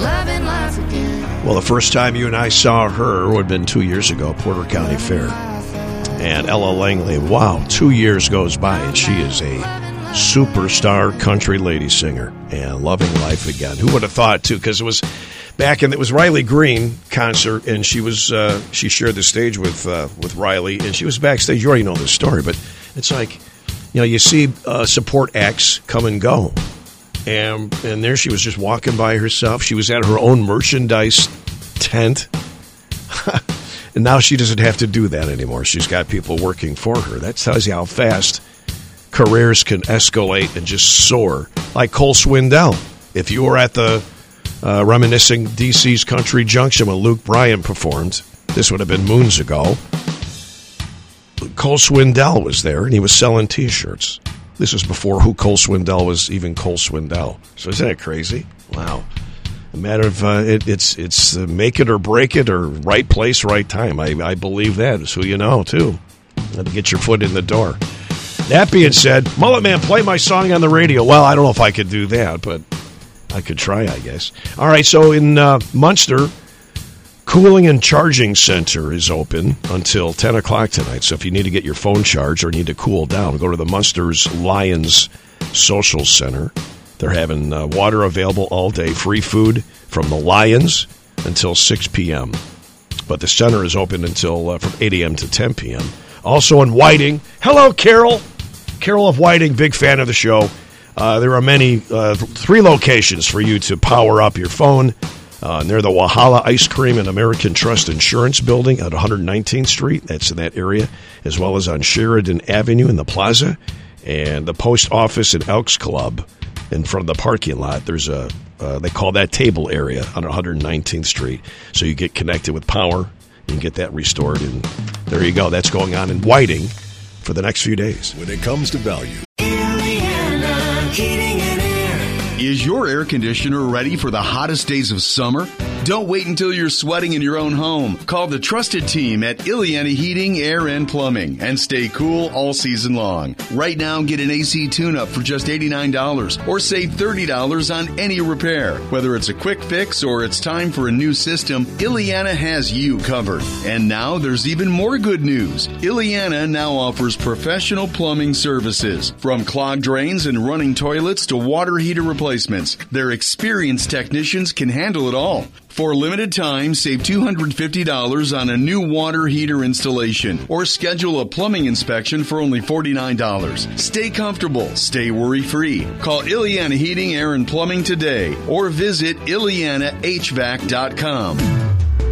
Well, the first time you and I saw her would have been 2 years ago, Porter County Fair. And Ella Langley, wow, 2 years goes by, and she is a superstar country lady singer and loving life again. Who would have thought, too? Because it was it was Riley Green concert, and she shared the stage with Riley, and she was backstage. You already know this story, but it's like, you see support acts come and go. And there she was just walking by herself. She was at her own merchandise tent. And now she doesn't have to do that anymore. She's got people working for her. That tells you how fast careers can escalate and just soar. Like Cole Swindell. If you were at the reminiscing DC's Country Junction when Luke Bryan performed, this would have been moons ago, Cole Swindell was there, and he was selling T-shirts. This was before who Cole Swindell was even Cole Swindell. So isn't that crazy? Wow. A matter of it's make it or break it, or right place, right time. I believe that is who you know, too. Got to get your foot in the door. That being said, Mullet Man, play my song on the radio. Well, I don't know if I could do that, but I could try, I guess. All right, so in Munster, Cooling and Charging Center is open until 10 o'clock tonight. So if you need to get your phone charged or need to cool down, go to the Munster's Lions Social Center. They're having water available all day, free food from the Lions until 6 p.m. But the center is open until from 8 a.m. to 10 p.m. Also in Whiting, hello, Carol. Carol of Whiting, big fan of the show. There are many, 3 locations for you to power up your phone. Near the Wahala Ice Cream and American Trust Insurance Building at 119th Street. That's in that area, as well as on Sheridan Avenue in the plaza. And the post office and Elks Club in front of the parking lot. There's they call that table area on 119th Street. So you get connected with power. You can get that restored. And there you go. That's going on in Whiting for the next few days. When it comes to value, Ileana Heating and Air. Is your air conditioner ready for the hottest days of summer? Don't wait until you're sweating in your own home. Call the trusted team at Ileana Heating, Air, and Plumbing and stay cool all season long. Right now, get an AC tune-up for just $89 or save $30 on any repair. Whether it's a quick fix or it's time for a new system, Ileana has you covered. And now there's even more good news. Ileana now offers professional plumbing services. From clogged drains and running toilets to water heater replacements, their experienced technicians can handle it all. For a limited time, save $250 on a new water heater installation or schedule a plumbing inspection for only $49. Stay comfortable. Stay worry-free. Call Ileana Heating, Air, and Plumbing today or visit IleanaHVAC.com.